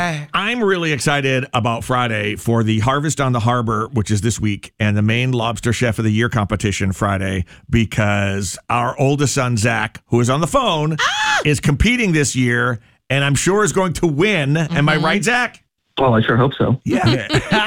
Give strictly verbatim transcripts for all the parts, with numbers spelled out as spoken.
Yeah. I'm really excited about Friday for the Harvest on the Harbor, which is this week, and the Maine Lobster Chef of the Year competition Friday, because our oldest son, Zach, who is on the phone, ah! is competing this year, and I'm sure is going to win. Mm-hmm. Am I right, Zach? Well, I sure hope so. Yeah.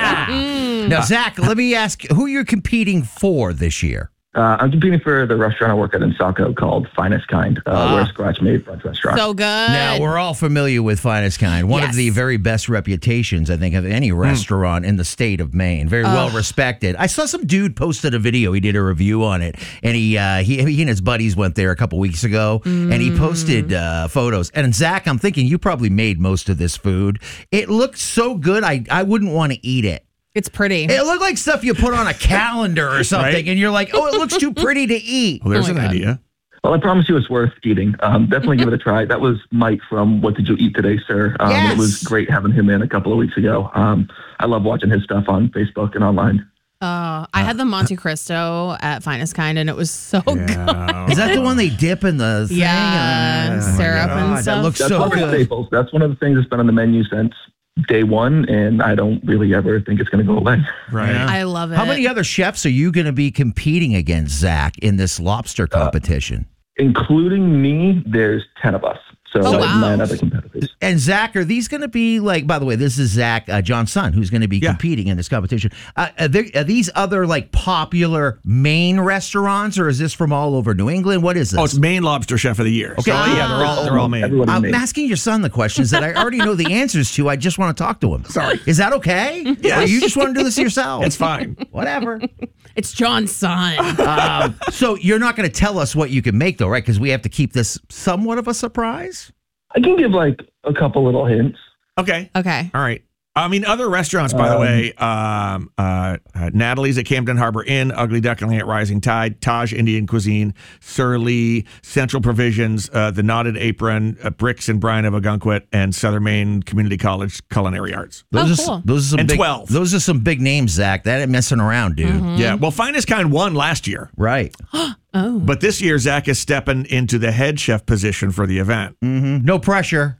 Now, Zach, let me ask, who you're competing for this year? Uh, I'm competing for the restaurant I work at in Saco called Finest Kind. Uh, Ah. We're a scratch-made French restaurant. So good. Now, we're all familiar with Finest Kind, one Yes. of the very best reputations, I think, of any restaurant in the state of Maine. Very well respected. I saw some dude posted a video. He did a review on it, and he uh, he, he and his buddies went there a couple weeks ago, and he posted uh, photos. And Zach, I'm thinking you probably made most of this food. It looked so good, I, I wouldn't want to eat it. It's pretty. It looked like stuff you put on a calendar or something, Right? and you're like, oh, it looks too pretty to eat. Well, there's Oh my an God. idea. Well, I promise you it's worth eating. Um, definitely give it a try. That was Mike from What Did You Eat Today, Sir? Um, Yes. It was great having him in a couple of weeks ago. Um, I love watching his stuff on Facebook and online. Uh, I had the Monte Cristo at Finest Kind, and it was so good. Yeah. Is that the one they dip in the thing? Yeah, Oh, my syrup God, and that stuff. looks That's so one of the good. staples. That's one of the things that's been on the menu since day one, and I don't really ever think it's going to go away. Right. Yeah. I love it. How many other chefs are you going to be competing against, Zach, in this lobster competition? Including me, there's ten of us. So Oh, wow. nine other competitors. And Zach, are these going to be like, by the way, this is Zach, uh, John's son, who's going to be Yeah. competing in this competition. Uh, are, there, are these other like popular Maine restaurants, or is this from all over New England? What is this? Oh, it's Maine Lobster Chef of the Year. Okay. So, yeah, they're all, they're all Maine. Everyone in I'm Maine. asking your son the questions that I already know the answers to. I just want to talk to him. Sorry. Is that okay? Yes. Or you just want to do this yourself? It's fine. Whatever. It's John's son. um, so you're not going to tell us what you can make, though, right? Because we have to keep this somewhat of a surprise. I can give like a couple little hints. Okay. Okay. All right. I mean, other restaurants, by the Um, way, um, uh, uh, Natalie's at Camden Harbor Inn, Ugly Duckling at Rising Tide, Taj Indian Cuisine, Surly, Central Provisions, uh, The Knotted Apron, uh, Bricks and Bryan of Ogunquit, and Southern Maine Community College Culinary Arts. Those Oh, are s- cool. those are some And big, twelve. Those are some big names, Zach. That ain't messing around, dude. Mm-hmm. Yeah. Well, Finest Kind won last year, Right. Oh. but this year Zach is stepping into the head chef position for the event. Mm-hmm. No pressure.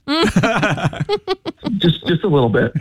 Just just a little bit.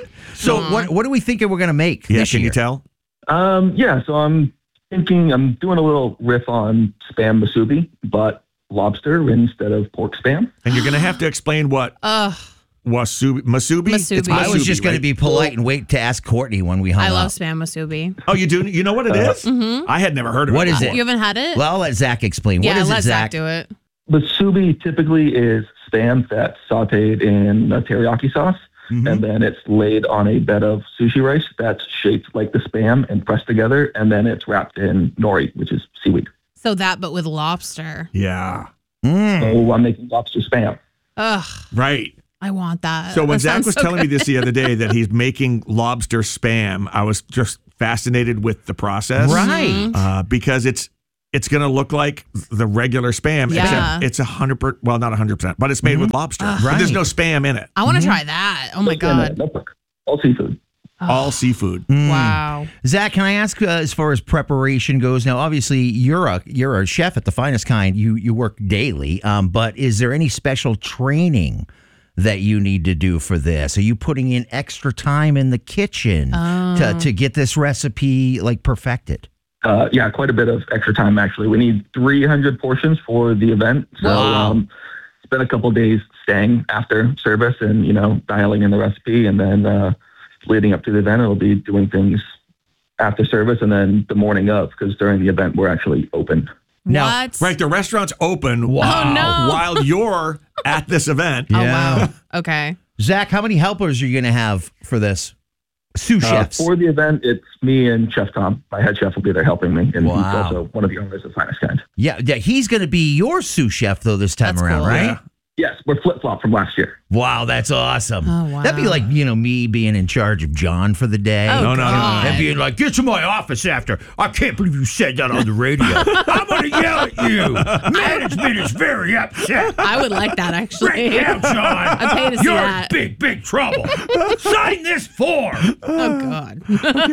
So what what are we thinking we're going to make Yeah. this Can year? you tell? Um, yeah, so I'm thinking I'm doing a little riff on spam masubi, but lobster instead of pork spam. And you're going to have to explain what Ugh. wasubi, masubi? Masubi. It's I was masubi, just going right? to be polite and wait to ask Courtney when we hung I love up. spam masubi. Oh, you do? You know what it is? I had never heard of What it. is before. it? You haven't had it? Well, I'll let Zach explain. yeah, what is let it, Zach Zach? do it. Masubi typically is spam that's sauteed in a teriyaki sauce, Mhm. and then it's laid on a bed of sushi rice that's shaped like the spam and pressed together, and then it's wrapped in nori, which is seaweed. So that, but with lobster. Yeah. Mm. So I'm making lobster spam. Ugh. Right. I want that. So when That Zach sounds was so telling me good. this the other day that he's making lobster spam, I was just fascinated with the process. Right. Uh, because it's it's going to look like the regular spam, Yeah. except it's a hundred per, well, not a hundred percent, but it's made with lobster. Ugh. But there's Right. no spam in it. I want to try that. Oh my What's in it? God. No pork. All seafood. All seafood. Mm. Wow. Zach, can I ask uh, as far as preparation goes? Now, obviously, you're a you're a chef at the Finest Kind. You you work daily, um, but is there any special training that you need to do for this? Are you putting in extra time in the kitchen Oh. to to get this recipe like perfected? Uh, yeah, quite a bit of extra time, actually. We need three hundred portions for the event. So Wow. um, spent a couple days staying after service and, you know, dialing in the recipe. And then uh, leading up to the event, it'll be doing things after service and then the morning of, because during the event, we're actually open. Now- What? Right. The restaurant's open Wow. Oh, no. while you're at this event. Oh, Yeah. wow. Okay. Zach, how many helpers are you going to have for this? Sous Uh, chefs. for the event, it's me and Chef Tom. My head chef will be there helping me. And Wow. he's also one of the owners of Finest Kind. yeah, yeah, he's going to be your sous chef though this time That's around, cool. right? Yeah. Yes, we're flip-flop from last year. Wow, that's awesome. Oh, wow. That'd be like, you know, me being in charge of John for the day. Oh, No, no, no, no. God. And being like, get to my office after. I can't believe you said that on the radio. I'm going to yell at you. Management is very upset. I would like that, actually. Right now, John. I'd pay to see You're that. in big, big trouble. Sign this form Oh, God.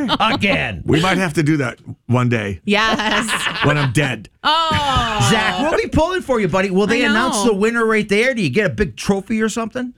again. We might have to do that one day Yes. when I'm dead. Oh. Zach, we'll be pulling for you, buddy. Will they I know. announce the winner right there? Do you get a big trophy or something?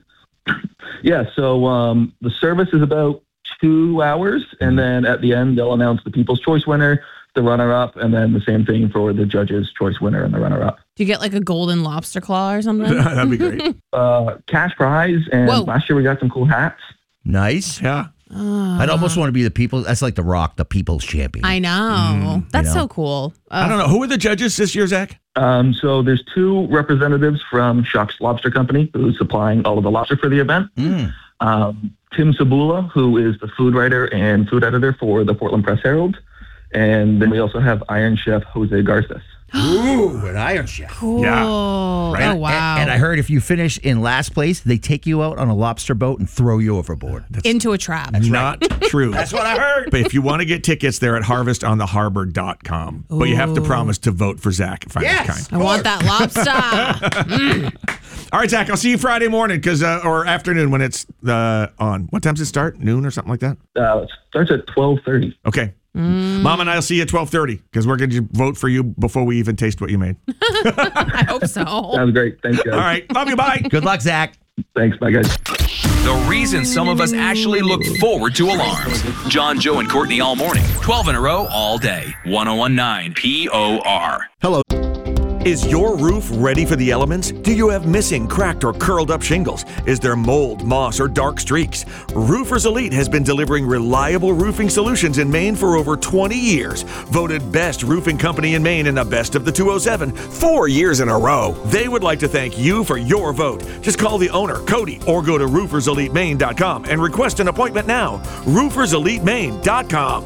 Yeah, so um, the service is about two hours, and then at the end, they'll announce the People's Choice winner, the runner-up, and then the same thing for the Judges' Choice winner and the runner-up. Do you get like a golden lobster claw or something? That'd be great. Uh, cash prize, and Whoa. last year we got some cool hats. Nice. Yeah. I'd almost want to be the people. That's like The Rock, the people's champion. I know. That's you know. so cool. I don't know. Who are the judges this year, Zach? Um, so there's two representatives from Shucks Lobster Company, who's supplying all of the lobster for the event. Mm. Um, Tim Sabula, who is the food writer and food editor for the Portland Press Herald. And then we also have Iron Chef Jose Garces. Ooh, an Iron Chef. Cool. Yeah. Oh, And- wow. And, and I heard if you finish in last place, they take you out on a lobster boat and throw you overboard. Into a trap. Not true. That's what I heard. But if you want to get tickets, they're at harvest on the harbor dot com. But you have to Ooh. promise to vote for Zach. If Yes. kind. I want that lobster. All right, Zach, I'll see you Friday morning because uh, or afternoon when it's uh, on. What time does it start? Noon or something like that? Uh, it starts at twelve thirty. Okay. Mom and I will see you at twelve thirty because we're going to vote for you before we even taste what you made. I hope so. Sounds great. Thanks, guys. All right. Love you. Bye. Good luck, Zach. Thanks. Bye, guys. The reason some of us actually look forward to alarms. John, Joe, and Courtney all morning. twelve in a row all day. ten nineteen P O R. Hello. Is your roof ready for the elements? Do you have missing, cracked, or curled up shingles? Is there mold, moss, or dark streaks? Roofers Elite has been delivering reliable roofing solutions in Maine for over twenty years. Voted best roofing company in Maine in the best of the two oh seven, four years in a row. They would like to thank you for your vote. Just call the owner, Cody, or go to roofers elite maine dot com and request an appointment now. roofers elite maine dot com.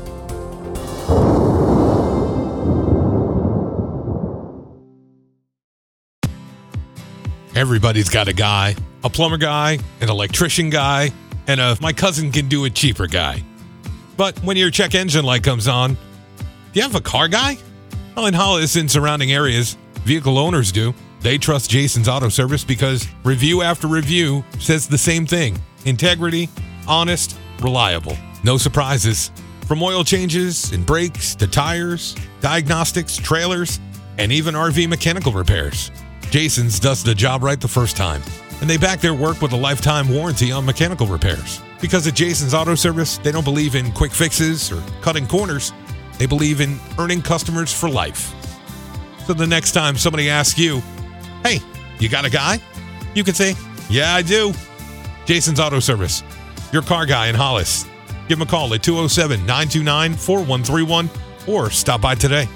Everybody's got a guy, a plumber guy, an electrician guy, and a my cousin can do it cheaper guy. But when your check engine light comes on, do you have a car guy? Well, in Hollis and surrounding areas, vehicle owners do. They trust Jason's Auto Service because review after review says the same thing. Integrity, honest, reliable. No surprises. From oil changes and brakes to tires, diagnostics, trailers, and even R V mechanical repairs. Jason's does the job right the first time, and they back their work with a lifetime warranty on mechanical repairs. Because at Jason's Auto Service, they don't believe in quick fixes or cutting corners. They believe in earning customers for life. So the next time somebody asks you, hey, you got a guy? You can say, yeah, I do. Jason's Auto Service, your car guy in Hollis. Give them a call at two oh seven, nine two nine, four one three one or stop by today.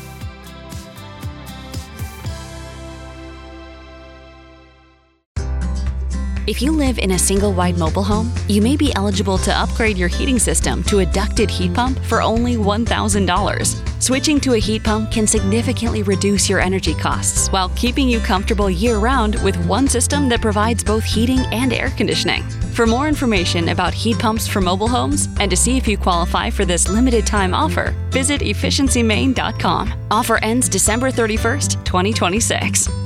If you live in a single-wide mobile home, you may be eligible to upgrade your heating system to a ducted heat pump for only one thousand dollars. Switching to a heat pump can significantly reduce your energy costs while keeping you comfortable year-round with one system that provides both heating and air conditioning. For more information about heat pumps for mobile homes and to see if you qualify for this limited-time offer, visit efficiency maine dot com. Offer ends December thirty-first, twenty twenty-six.